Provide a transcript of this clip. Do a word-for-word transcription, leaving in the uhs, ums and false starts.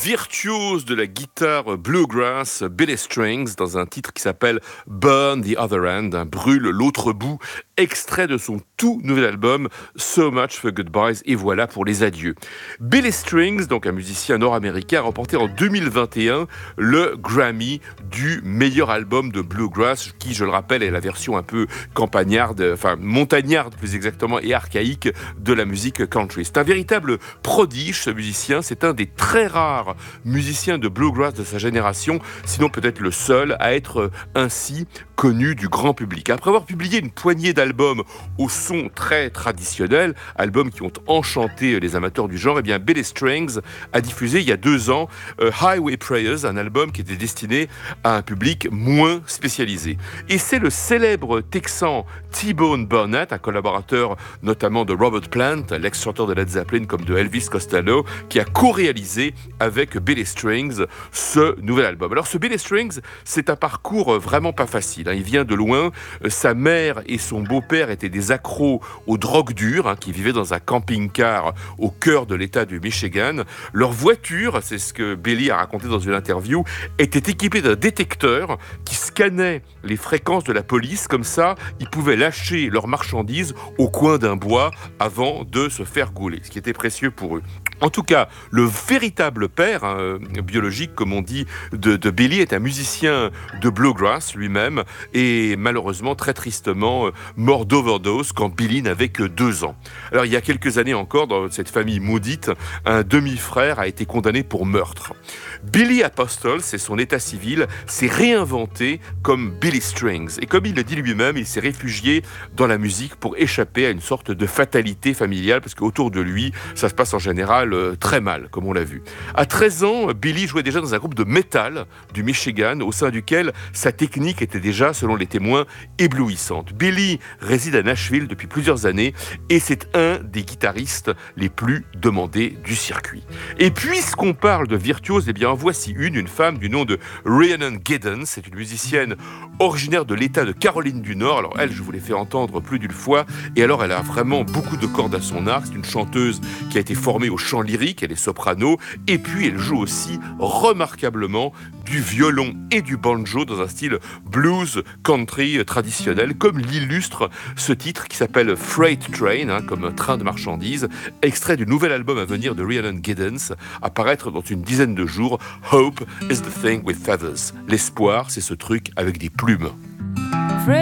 virtuose de la guitare bluegrass, Billy Strings, dans un titre qui s'appelle Burn the Other End, hein, brûle l'autre bout, extrait de son tout nouvel album So Much for Goodbyes, et voilà pour les adieux. Billy Strings, donc un musicien nord-américain, a remporté en deux mille vingt et un le Grammy du meilleur album de bluegrass, qui, je le rappelle, est la version un peu campagnarde, enfin montagnarde plus exactement, et archaïque de la musique country. C'est un véritable prodige, ce musicien. C'est un des très rares musiciens de bluegrass de sa génération, sinon peut-être le seul à être ainsi connu du grand public. Après avoir publié une poignée d'albums au son très traditionnel, albums qui ont enchanté les amateurs du genre, eh bien Billy Strings a diffusé il y a deux ans euh, Highway Prayers, un album qui était destiné à un public moins spécialisé. Et c'est le célèbre Texan T-Bone Burnett, un collaborateur notamment de Robert Plant, l'ex-chanteur de Led Zeppelin comme de Elvis Costello, qui a co-réalisé avec Billy Strings ce nouvel album. Alors ce Billy Strings, c'est un parcours vraiment pas facile. Il vient de loin. Sa mère et son beau-père étaient des accros aux drogues dures, hein, qui vivaient dans un camping-car au cœur de l'État du Michigan. Leur voiture, c'est ce que Billy a raconté dans une interview, était équipée d'un détecteur qui scannait les fréquences de la police. Comme ça, ils pouvaient lâcher leurs marchandises au coin d'un bois avant de se faire gauler, ce qui était précieux pour eux. En tout cas, le véritable père, hein, biologique, comme on dit, de, de Billy est un musicien de bluegrass lui-même, et malheureusement, très tristement, mort d'overdose quand Billy n'avait que deux ans. Alors, il y a quelques années encore, dans cette famille maudite, un demi-frère a été condamné pour meurtre. Billy Apostol, c'est son état civil, s'est réinventé comme Billy Strings. Et comme il le dit lui-même, il s'est réfugié dans la musique pour échapper à une sorte de fatalité familiale, parce qu'autour de lui, ça se passe en général euh, très mal, comme on l'a vu. À treize ans, Billy jouait déjà dans un groupe de métal du Michigan, au sein duquel sa technique était déjà, selon les témoins, éblouissante. Billy réside à Nashville depuis plusieurs années, et c'est un des guitaristes les plus demandés du circuit. Et puisqu'on parle de virtuose, eh bien, en voici une, une femme du nom de Rhiannon Giddens. C'est une musicienne originaire de l'État de Caroline du Nord. Alors elle, je vous l'ai fait entendre plus d'une fois, et alors elle a vraiment beaucoup de cordes à son arc. C'est une chanteuse qui a été formée au chant lyrique, elle est soprano, et puis elle joue aussi remarquablement du violon et du banjo dans un style blues country traditionnel, comme l'illustre ce titre qui s'appelle Freight Train, hein, comme un train de marchandises, extrait du nouvel album à venir de Rhiannon Giddens, à paraître dans une dizaine de jours, Hope is the thing with feathers. L'espoir, c'est ce truc avec des plumes.